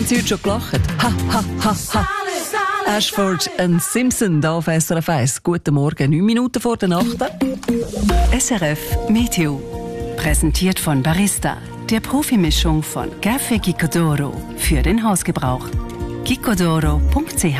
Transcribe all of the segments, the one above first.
Haben Sie heute schon gelacht? Ha, ha, ha, ha. Ashford und Simpson hier auf SRF 1. Guten Morgen, 9 Minuten vor der Nacht. SRF Meteo. Präsentiert von Barista, der Profimischung von Café Gicodoro für den Hausgebrauch. gicodoro.ch.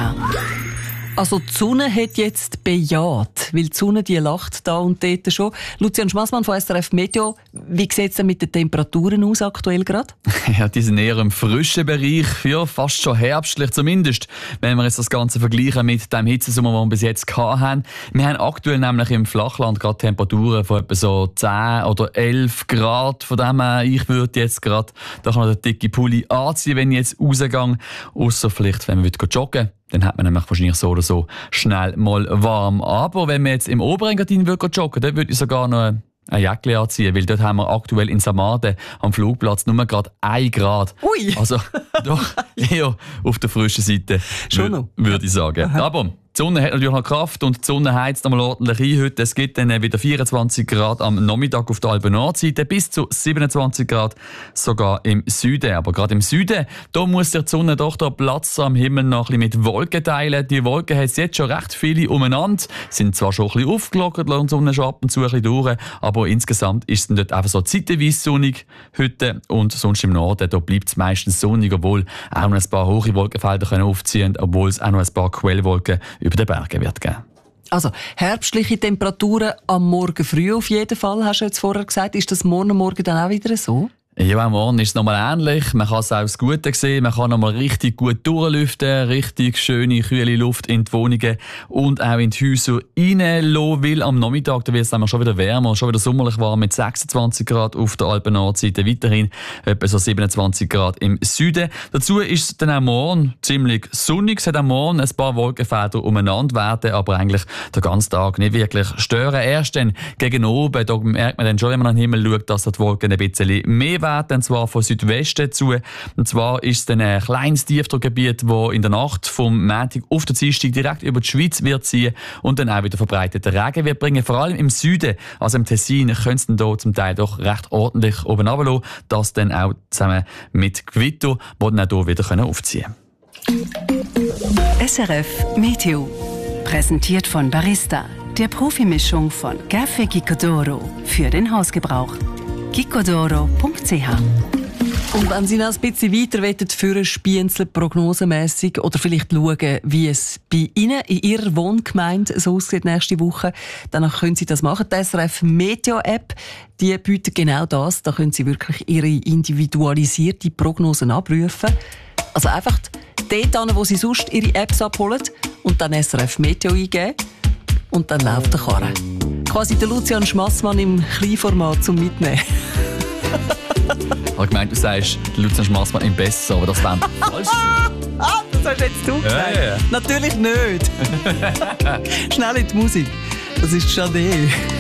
Also die Sonne hat jetzt bejaht, weil die Sonne die lacht da und dort schon. Lucian Schmassmann von SRF Meteo, wie sieht es denn mit den Temperaturen aus aktuell gerade? Ja, die sind eher im frischen Bereich, ja, fast schon herbstlich zumindest, wenn wir jetzt das Ganze vergleichen mit dem Hitzesommer, den wir bis jetzt hatten. Wir haben aktuell nämlich im Flachland gerade Temperaturen von etwa so 10 oder 11 Grad. Von dem her, ich würde jetzt gerade da kann den dicke Pulli anziehen, wenn ich jetzt rausgehe. Ausser vielleicht, wenn man joggen will. Dann hat man nämlich wahrscheinlich so oder so schnell mal warm. Aber wenn man jetzt im Oberengadin joggen, dann würde ich sogar noch ein Jäckchen anziehen, weil dort haben wir aktuell in Samaden am Flugplatz nur gerade 1 Grad. Ui! Also doch eher auf der frischen Seite, würde ich sagen. Aha. Aber die Sonne hat natürlich noch Kraft und die Sonne heizt einmal ordentlich ein heute. Es gibt dann wieder 24 Grad am Nachmittag auf der Alpen-Nordseite, bis zu 27 Grad sogar im Süden. Aber gerade im Süden, da muss sich die Sonne doch den Platz am Himmel noch ein bisschen mit Wolken teilen. Die Wolken haben jetzt schon recht viele umeinander, sind zwar schon ein bisschen aufgelockert, lassen die Sonne schon ab und zu ein bisschen durch, aber insgesamt ist es dann dort einfach so zeitweise sonnig heute und sonst im Norden, da bleibt es meistens sonnig, obwohl auch noch ein paar hohe Wolkenfelder können aufziehen, obwohl es auch noch ein paar Quellwolken über den Bergen wird geben. Also herbstliche Temperaturen am Morgen früh auf jeden Fall, hast du jetzt vorher gesagt. Ist das morgen dann auch wieder so? Ja, morgen ist es nochmal ähnlich. Man kann es auch das Gute sehen. Man kann nochmal richtig gut durchlüften, richtig schöne, kühle Luft in die Wohnungen und auch in die Häuser reinlassen, weil am Nachmittag da wird es dann schon wieder wärmer, schon wieder sommerlich warm mit 26 Grad auf der Alpen-Nordseite, weiterhin etwa so 27 Grad im Süden. Dazu ist es dann auch morgen ziemlich sonnig. Es hat auch morgen ein paar Wolkenfelder umeinander werden, aber eigentlich den ganzen Tag nicht wirklich stören. Erst dann gegen oben, da merkt man dann schon, wenn man an den Himmel schaut, dass die Wolken ein bisschen mehr werden, und zwar von Südwesten zu. Und zwar ist es dann ein kleines Tiefdruckgebiet, das in der Nacht vom Montag auf den Dienstag direkt über die Schweiz wird ziehen und dann auch wieder verbreiteten Regen wird bringen. Vor allem im Süden, also im Tessin, könnte es dann hier zum Teil doch recht ordentlich oben runterlassen. Das dann auch zusammen mit Gewitter, die dann auch hier wieder aufziehen können. SRF Meteo. Präsentiert von Barista, der Profimischung von Café Gicodoro für den Hausgebrauch. gicodoro.ch. Und wenn Sie noch ein bisschen weiter führen spienzeln, prognosemässig oder vielleicht schauen, wie es bei Ihnen in Ihrer Wohngemeinde so aussieht nächste Woche, dann können Sie das machen. Die SRF Meteo App, die bietet genau das. Da können Sie wirklich Ihre individualisierte Prognosen abrufen. Also einfach dort an, wo Sie sonst Ihre Apps abholen und dann SRF Meteo eingeben und dann läuft der Karren. Quasi der Lucian Schmassmann im Kleinformat zum Mitnehmen. Ich habe gemeint, du sagst, Lucian Schmassmann im Besser, aber das wäre falsch. Das hast jetzt du gesagt. Ja. Natürlich nicht. Schnell in die Musik. Das ist Chade.